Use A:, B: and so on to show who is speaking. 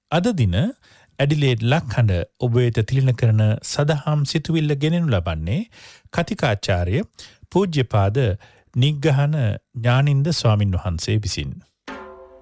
A: අද දින ඇඩිලේඩ් ලක්හඬ ඔබ වෙත තිලින කරන සදහම් සිතුවිල්ල ගෙනෙනු ලබන්නේ කතිකාචාර්ය පූජ්‍යපාද නිග්ගහන ඥානින්ද ස්වාමින් වහන්සේ විසින්.